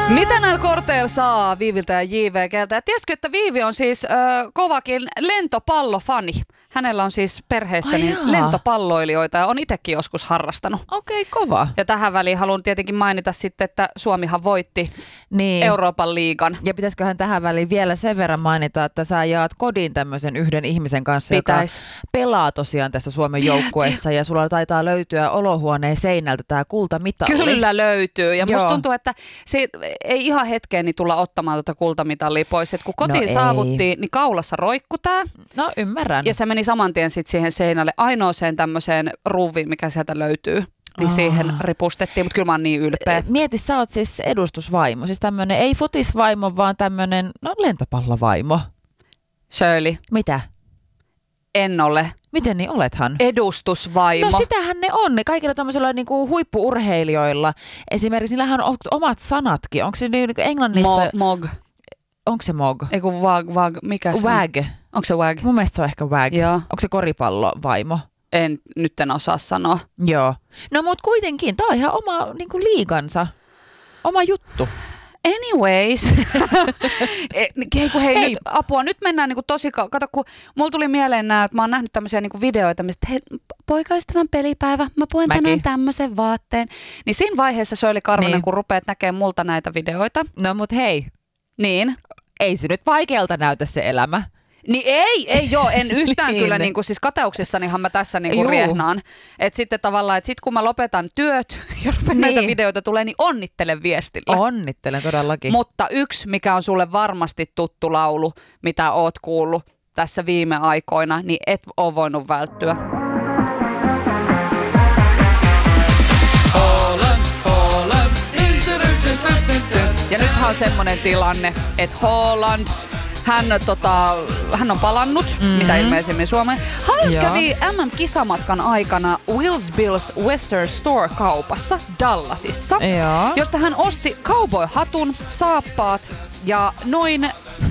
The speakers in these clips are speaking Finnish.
Mitä näillä korteilla saa Viiviltä ja JVGltä? Ja tiesitkö, että Viivi on siis kovakin lentopallofani. Hänellä on siis perheessä lentopalloilijoita ja on itsekin joskus harrastanut. Okei, kova. Ja tähän väliin haluan tietenkin mainita sitten, että Suomihan voitti Euroopan liigan. Ja pitäisiköhän tähän väliin vielä sen verran mainita, että sä jaat kodin tämmöisen yhden ihmisen kanssa, joka pelaa tosiaan tässä Suomen joukkueessa. Ja sulla taitaa löytyä olohuoneen seinältä tää kultamitali. Kyllä löytyy. Ja musta tuntuu, että se ei ihan hetkeen niin tulla ottamaan tuota kultamitalia pois. Et kun kotiin saavuttiin, niin kaulassa roikku tää. No ymmärrän. Ja se meni saman tien sit siihen seinälle ainoaseen tämmöiseen ruuviin, mikä sieltä löytyy. Niin siihen ripustettiin, mutta kyllä mä oon niin ylpeä. Mieti, sä oot siis edustusvaimo. Siis tämmönen, ei futisvaimo, vaan tämmönen lentopallovaimo. Shirley. Mitä? En ole. Miten niin olethan? Edustusvaimo. No sitähän ne on. Kaikilla tämmöisillä niinku huippu-urheilijoilla. Esimerkiksi niillähän on omat sanatkin. Onko se niin englannissa? Mog. Onko se mog? Eiku wag. Mikä se wag. Onko se wag? Mun mielestä se on ehkä wag. Joo. Onko se koripallovaimo? Nyt en osaa sanoa. Joo. No mut kuitenkin, tää on ihan oma niinku liigansa. Oma juttu. Anyways. Hei. Nyt, apua, nyt mennään niinku tosi kato, kun mulla tuli mieleen nää, että mä oon nähnyt tämmöisiä niinku videoita, mistä hei, poikaystävän pelipäivä, mä puhun tänään tämmöisen vaatteen. Niin siinä vaiheessa Shirley Karvonen, kun rupeat näkemään multa näitä videoita. No mut hei. Niin. Ei se nyt vaikealta näytä se elämä. Niin ei joo, en yhtään kyllä, niin kuin, siis kateuksessanihan mä tässä niin kuin riehnaan. Että sitten tavallaan, että sit kun mä lopetan työt ja näitä videoita tulee, niin onnittelen viestillä. Onnittelen todellakin. Mutta yksi, mikä on sulle varmasti tuttu laulu, mitä oot kuullut tässä viime aikoina, niin et oo voinut välttyä. Ja nythän on semmonen tilanne, että Haaland, hän on palannut, mitä ilmeisemmin Suomeen. Hän kävi MM-kisamatkan aikana Wills Bills Western Store-kaupassa Dallasissa, josta hän osti cowboy-hatun, saappaat ja noin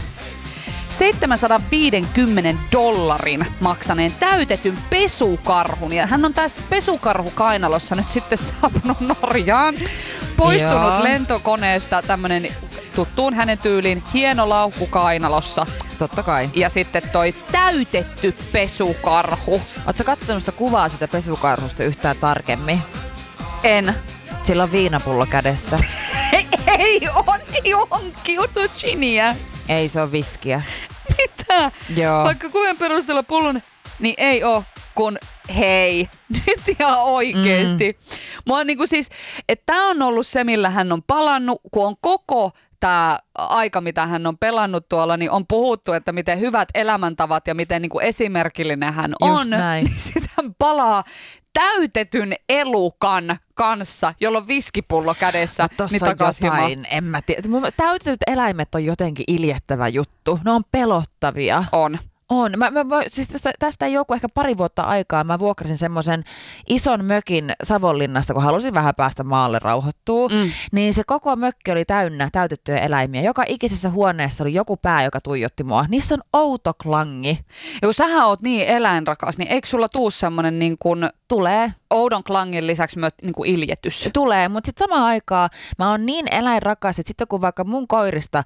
$750 maksaneen täytetyn pesukarhun. Ja hän on tässä pesukarhukainalossa nyt sitten saapunut Norjaan. Poistunut lentokoneesta tämmönen tuttuun hänen tyyliin hieno laukku kainalossa. Totta kai. Ja sitten toi täytetty pesukarhu. Ootko kattonut sitä kuvaa sitä pesukarhusta yhtään tarkemmin? En. Sillä on viinapullo kädessä. Ei on, onkin giniä. Ei, se on viskiä. Mitä? Joo. Vaikka kuven perusteella pullon, niin ei oo, kun hei, nyt ihan oikeesti. Mua on niinku siis, että tää on ollut se, millä hän on palannut, kun on koko tämä aika, mitä hän on pelannut tuolla, niin on puhuttu, että miten hyvät elämäntavat ja miten niinku esimerkillinen hän on. Just näin. Niin sitä palaa täytetyn elukan kanssa, jolla on viskipullo kädessä. No, tossa niin on jotain, en mä tiedä. Täytetyt eläimet on jotenkin iljettävä juttu. Ne on pelottavia. On. Siis tästä ei joku ehkä pari vuotta aikaa. Mä vuokrasin semmoisen ison mökin Savonlinnasta, kun halusin vähän päästä maalle rauhoittua. Niin se koko mökki oli täynnä täytettyjä eläimiä. Joka ikisessä huoneessa oli joku pää, joka tuijotti mua. Niissä on outo klangi. Ja kun sähän oot niin eläinrakas, niin eikö sulla tuu semmonen niin kuin tulee oudon klangin lisäksi myös niin kuin iljetys? Tulee, mutta sitten samaan aikaan mä oon niin eläinrakas, että sitten kun vaikka mun koirista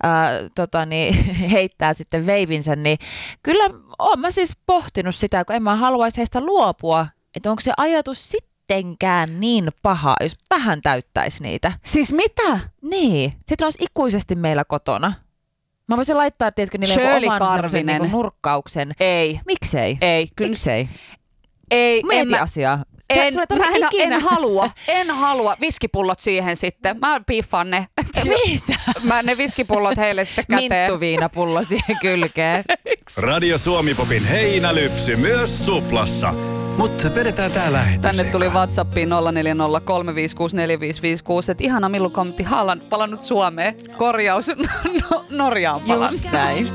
heittää sitten veivinsä, niin kyllä oon mä siis pohtinut sitä, kun en mä haluaisi heistä luopua, että onko se ajatus sittenkään niin paha, jos vähän täyttäisi niitä. Siis mitä? Niin, sitten olisi ikuisesti meillä kotona. Mä voisin laittaa, tiedätkö, niille oman semmoisen niin nurkkauksen. Ei. Miksei? Ei. Miksei? Ei. Mieti asiaa. En halua. Viskipullot siihen sitten. Mä piffaan ne. Mitä? Mä ne viskipullot heille sitten käteen. Minttuviinapullo siihen kylkeen. Radio Suomi-popin heinälypsy myös suplassa. Mutta vedetään tää lähetys. Tänne tuli WhatsAppiin 0403564556, että ihana Millu kommentti, Haaland palannut Suomeen. Korjaus, Norjaan palannut. Just näin.